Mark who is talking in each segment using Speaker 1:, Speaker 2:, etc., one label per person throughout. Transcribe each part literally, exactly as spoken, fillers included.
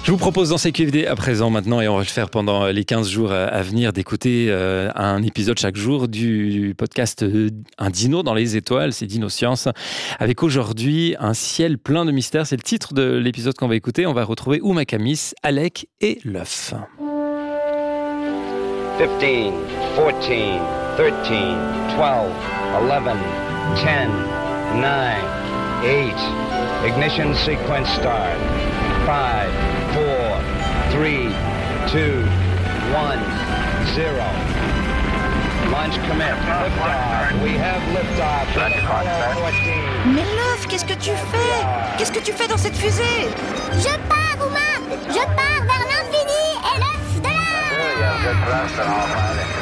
Speaker 1: Je vous propose dans C Q F D à présent maintenant, et on va le faire pendant les quinze jours à venir, d'écouter euh, un épisode chaque jour du podcast euh, Un dino dans les étoiles, c'est Dino Science, avec aujourd'hui un ciel plein de mystères. C'est le titre de l'épisode qu'on va écouter. On va retrouver Uma Kamis, Alec et l'œuf.
Speaker 2: fifteen, fourteen, thirteen, twelve, eleven, ten, nine, eight. Ignition sequence start. five, four, three, two, one, zero. Launch commit. Liftoff. We have liftoff. Apollo fourteen.
Speaker 3: Mais l'œuf, qu'est-ce que tu fais? Qu'est-ce que tu fais dans cette fusée?
Speaker 4: Je pars, Uma! Je pars vers l'infini et l'œuf de l'âme!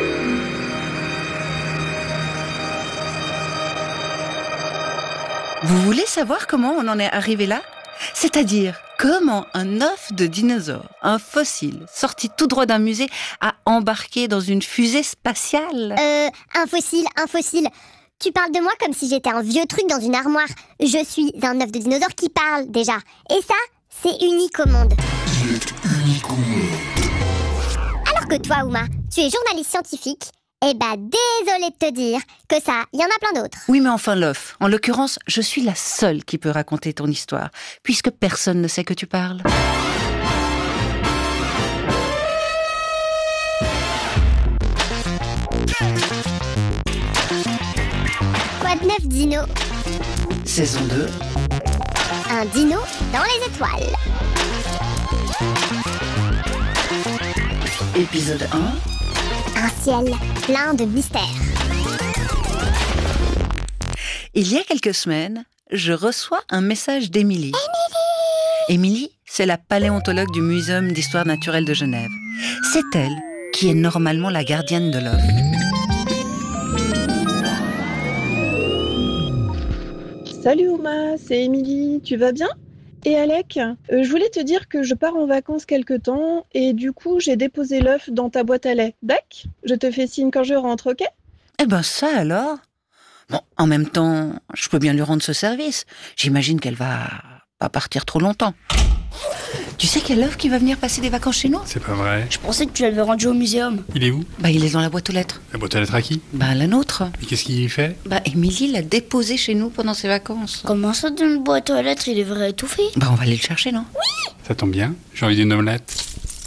Speaker 3: Vous voulez savoir comment on en est arrivé là? C'est-à-dire, comment un œuf de dinosaure, un fossile, sorti tout droit d'un musée, a embarqué dans une fusée spatiale?
Speaker 4: Euh, un fossile, un fossile. Tu parles de moi comme si j'étais un vieux truc dans une armoire. Je suis un œuf de dinosaure qui parle, déjà. Et ça, c'est unique au monde.
Speaker 5: C'est unique au monde.
Speaker 4: Alors que toi, Uma, tu es journaliste scientifique. Eh bah, désolée de te dire que ça, il y en a plein d'autres.
Speaker 3: Oui, mais enfin l'œuf. En l'occurrence, je suis la seule qui peut raconter ton histoire, puisque personne ne sait que tu parles.
Speaker 4: Quoi de neuf, Dino?
Speaker 3: Saison deux.
Speaker 4: Un dino dans les étoiles.
Speaker 3: Épisode un.
Speaker 4: Un ciel plein de mystères.
Speaker 3: Il y a quelques semaines, je reçois un message d'Émilie. Émilie Émilie, c'est la paléontologue du Muséum d'histoire naturelle de Genève. C'est elle qui est normalement la gardienne de l'œuf.
Speaker 6: Salut Uma, c'est Émilie, tu vas bien? Et Alec, euh, je voulais te dire que je pars en vacances quelque temps et du coup j'ai déposé l'œuf dans ta boîte à lait. Dac? Je te fais signe quand je rentre, ok?
Speaker 3: Eh ben ça alors. Bon, en même temps, je peux bien lui rendre ce service. J'imagine qu'elle va pas partir trop longtemps. Tu sais quel œuf qui va venir passer des vacances chez nous?
Speaker 7: C'est pas vrai.
Speaker 8: Je pensais que tu l'avais rendu au muséum.
Speaker 7: Il est où?
Speaker 3: Bah il est dans la boîte aux lettres.
Speaker 7: La boîte à lettres à qui?
Speaker 3: Bah la nôtre.
Speaker 7: Et qu'est-ce qu'il y fait?
Speaker 3: Bah Émilie l'a déposé chez nous pendant ses vacances.
Speaker 8: Comment ça, dans une boîte aux lettres, il devrait étouffer?
Speaker 3: Bah on va aller le chercher, non?
Speaker 4: Oui!
Speaker 7: Ça tombe bien, j'ai envie d'une omelette.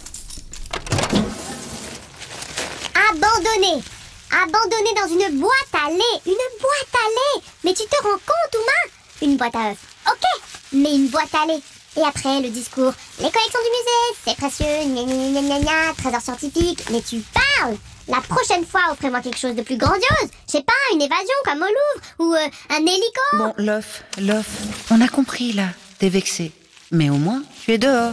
Speaker 4: Abandonné! Abandonné dans une boîte à lait! Une boîte à lait! Mais tu te rends compte, Uma? Une boîte à œufs, ok, mais une boîte à lait. Et après, le discours, les collections du musée, c'est précieux, gna gna gna gna gna, trésor scientifique. Mais tu parles! La prochaine fois, offrez-moi quelque chose de plus grandiose. Je sais pas, une évasion comme au Louvre, ou euh, un hélico.
Speaker 3: Bon, l'œuf, l'œuf, on a compris là, t'es vexé. Mais au moins, tu es dehors.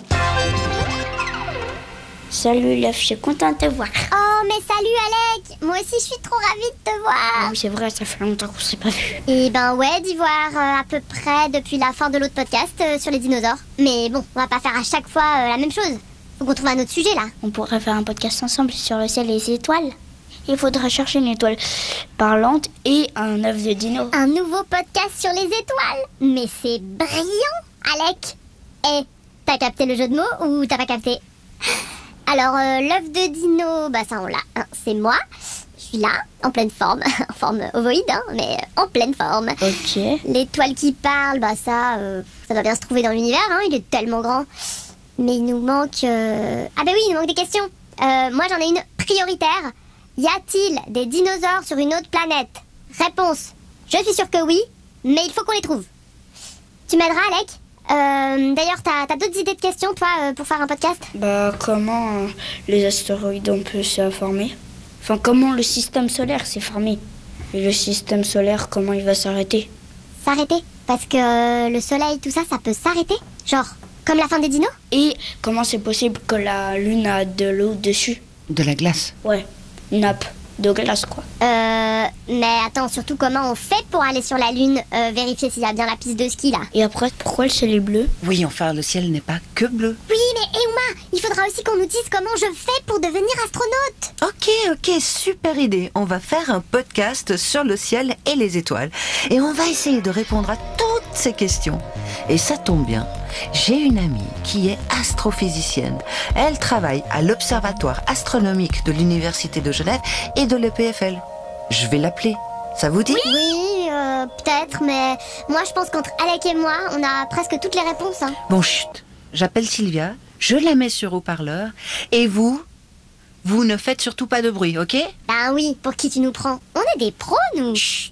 Speaker 8: Salut l'œuf, je suis contente de te voir.
Speaker 4: Oh, mais salut Alec! Moi aussi, je suis trop ravie de te voir.
Speaker 8: Oui, c'est vrai, ça fait longtemps qu'on s'est pas vu.
Speaker 4: Et ben ouais, d'y voir euh, à peu près depuis la fin de l'autre podcast euh, sur les dinosaures. Mais bon, on va pas faire à chaque fois euh, la même chose. Faut qu'on trouve un autre sujet là.
Speaker 8: On pourrait faire un podcast ensemble sur le ciel et les étoiles. Il faudrait chercher une étoile parlante et un œuf de dino.
Speaker 4: Un nouveau podcast sur les étoiles. Mais c'est brillant, Alec. Eh, t'as capté le jeu de mots ou t'as pas capté? Alors, euh, l'œuf de dino, bah ça on l'a, hein, c'est moi. Je suis là, en pleine forme, en forme ovoïde, hein, mais euh, en pleine forme.
Speaker 8: Ok.
Speaker 4: L'étoile qui parle, bah ça, euh, ça doit bien se trouver dans l'univers, hein, il est tellement grand. Mais il nous manque... Euh... Ah bah oui, il nous manque des questions. Euh, moi j'en ai une prioritaire. Y a-t-il des dinosaures sur une autre planète? Réponse, je suis sûre que oui, mais il faut qu'on les trouve. Tu m'aideras, Alec? Euh, D'ailleurs, t'as, t'as d'autres idées de questions, toi, euh, pour faire un podcast?
Speaker 8: Bah, comment euh, les astéroïdes ont pu se former? Enfin, comment le système solaire s'est formé? Et le système solaire, comment il va s'arrêter?
Speaker 4: S'arrêter? Parce que euh, le soleil, tout ça, ça peut s'arrêter? Genre, comme la fin des dinos?
Speaker 8: Et comment c'est possible que la Lune a de l'eau dessus?
Speaker 3: De la glace.
Speaker 8: Ouais, une nappe de glace, quoi.
Speaker 4: Euh... Mais attends, surtout comment on fait pour aller sur la Lune, euh, vérifier s'il y a bien la piste de ski, là?
Speaker 8: Et après, pourquoi le ciel est bleu?
Speaker 3: Oui, enfin, le ciel n'est pas que bleu.
Speaker 4: Oui, mais Uma, il faudra aussi qu'on nous dise comment je fais pour devenir astronaute.
Speaker 3: Ok, ok, super idée. On va faire un podcast sur le ciel et les étoiles. Et on va essayer de répondre à toutes ces questions. Et ça tombe bien, j'ai une amie qui est astrophysicienne. Elle travaille à l'Observatoire astronomique de l'Université de Genève et de l'E P F L. Je vais l'appeler. Ça vous dit ?
Speaker 4: Oui, euh, peut-être, mais moi je pense qu'entre Alec et moi, on a presque toutes les réponses. Hein.
Speaker 3: Bon, chut. J'appelle Sylvia, je la mets sur haut-parleur, et vous, vous ne faites surtout pas de bruit, ok ?
Speaker 4: Ben oui, pour qui tu nous prends ? On est des pros, nous.
Speaker 3: Chut.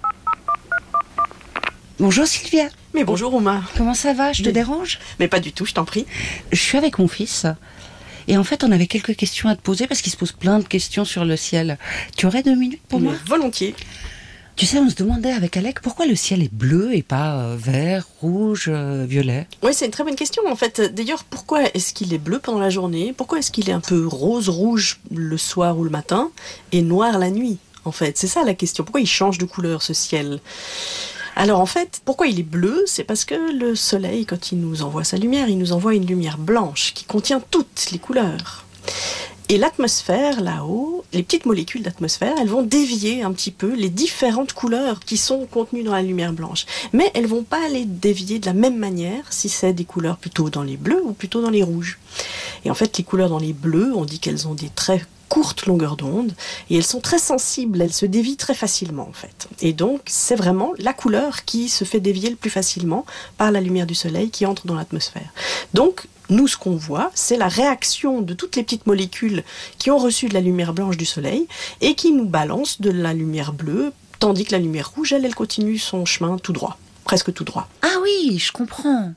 Speaker 3: Bonjour Sylvia.
Speaker 9: Mais bonjour Oma.
Speaker 3: Comment ça va ? Je te
Speaker 9: Mais...
Speaker 3: dérange ?
Speaker 9: Mais pas du tout, je t'en prie.
Speaker 3: Je suis avec mon fils, et en fait on avait quelques questions à te poser, parce qu'il se pose plein de questions sur le ciel. Tu aurais deux minutes pour
Speaker 9: Mais
Speaker 3: moi ?
Speaker 9: volontiers.
Speaker 3: Tu sais, on se demandait avec Alec pourquoi le ciel est bleu et pas euh, vert, rouge, euh, violet.
Speaker 9: Oui, c'est une très bonne question en fait. D'ailleurs, pourquoi est-ce qu'il est bleu pendant la journée ? Pourquoi est-ce qu'il est un peu rose, rouge le soir ou le matin et noir la nuit ? En fait, c'est ça la question. Pourquoi il change de couleur ce ciel ? Alors en fait, pourquoi il est bleu ? C'est parce que le soleil, quand il nous envoie sa lumière, il nous envoie une lumière blanche qui contient toutes les couleurs. Et l'atmosphère, là-haut, les petites molécules d'atmosphère, elles vont dévier un petit peu les différentes couleurs qui sont contenues dans la lumière blanche. Mais elles vont pas les dévier de la même manière si c'est des couleurs plutôt dans les bleus ou plutôt dans les rouges. Et en fait, les couleurs dans les bleus, on dit qu'elles ont des très courtes longueurs d'onde et elles sont très sensibles, elles se dévient très facilement en fait. Et donc, c'est vraiment la couleur qui se fait dévier le plus facilement par la lumière du soleil qui entre dans l'atmosphère. Donc, nous, ce qu'on voit, c'est la réaction de toutes les petites molécules qui ont reçu de la lumière blanche du soleil et qui nous balancent de la lumière bleue, tandis que la lumière rouge, elle, elle continue son chemin tout droit, presque tout droit.
Speaker 3: Ah oui, je comprends.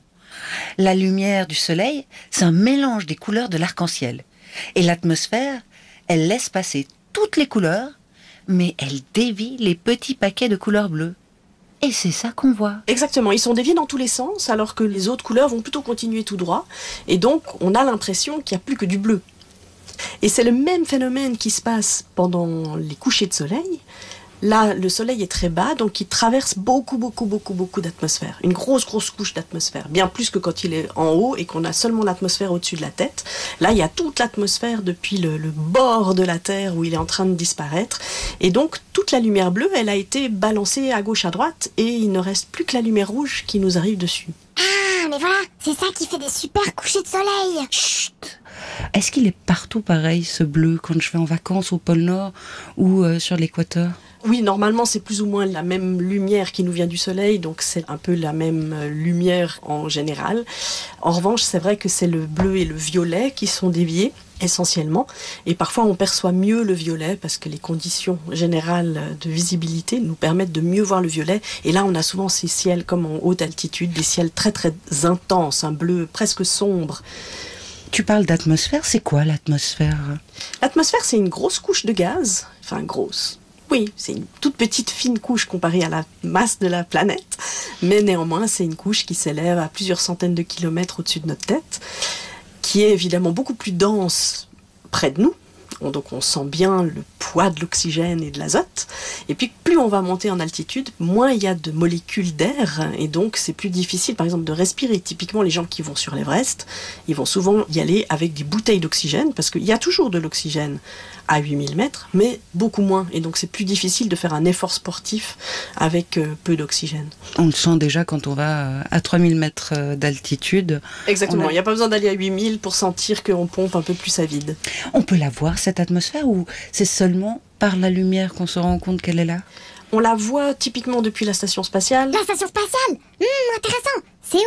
Speaker 3: La lumière du soleil, c'est un mélange des couleurs de l'arc-en-ciel. Et l'atmosphère, elle laisse passer toutes les couleurs, mais elle dévie les petits paquets de couleur bleue. Et c'est ça qu'on voit.
Speaker 9: Exactement, ils sont déviés dans tous les sens, alors que les autres couleurs vont plutôt continuer tout droit. Et donc, on a l'impression qu'il n'y a plus que du bleu. Et c'est le même phénomène qui se passe pendant les couchers de soleil. Là, le soleil est très bas, donc il traverse beaucoup, beaucoup, beaucoup, beaucoup d'atmosphère. Une grosse, grosse couche d'atmosphère. Bien plus que quand il est en haut et qu'on a seulement l'atmosphère au-dessus de la tête. Là, il y a toute l'atmosphère depuis le, le bord de la Terre où il est en train de disparaître. Et donc, toute la lumière bleue, elle a été balancée à gauche, à droite, et il ne reste plus que la lumière rouge qui nous arrive dessus.
Speaker 4: Ah, mais voilà, c'est ça qui fait des super couchers de soleil.
Speaker 3: Chut. Est-ce qu'il est partout pareil, ce bleu, quand je vais en vacances au pôle Nord ou euh, sur l'équateur ?
Speaker 9: Oui, normalement, c'est plus ou moins la même lumière qui nous vient du soleil, donc c'est un peu la même lumière en général. En revanche, c'est vrai que c'est le bleu et le violet qui sont déviés, essentiellement. Et parfois, on perçoit mieux le violet parce que les conditions générales de visibilité nous permettent de mieux voir le violet. Et là, on a souvent ces ciels, comme en haute altitude, des ciels très, très intenses, un bleu presque sombre.
Speaker 3: Tu parles d'atmosphère, c'est quoi l'atmosphère ?
Speaker 9: L'atmosphère, c'est une grosse couche de gaz, enfin grosse. Oui, c'est une toute petite fine couche comparée à la masse de la planète, mais néanmoins c'est une couche qui s'élève à plusieurs centaines de kilomètres au-dessus de notre tête, qui est évidemment beaucoup plus dense près de nous, donc on sent bien le poids de l'oxygène et de l'azote, et puis plus on va monter en altitude, moins il y a de molécules d'air, et donc c'est plus difficile par exemple de respirer. Typiquement les gens qui vont sur l'Everest, ils vont souvent y aller avec des bouteilles d'oxygène, parce qu'il y a toujours de l'oxygène à huit mille mètres, mais beaucoup moins. Et donc c'est plus difficile de faire un effort sportif avec euh, peu d'oxygène.
Speaker 3: On le sent déjà quand on va à trois mille mètres d'altitude.
Speaker 9: Exactement,
Speaker 3: a...
Speaker 9: il n'y a pas besoin d'aller à huit mille pour sentir qu'on pompe un peu plus à vide.
Speaker 3: On peut la voir, cette atmosphère, ou c'est seulement par la lumière qu'on se rend compte qu'elle est là ?
Speaker 9: On la voit typiquement depuis la station spatiale.
Speaker 4: La station spatiale ? Hum, intéressant. C'est où ?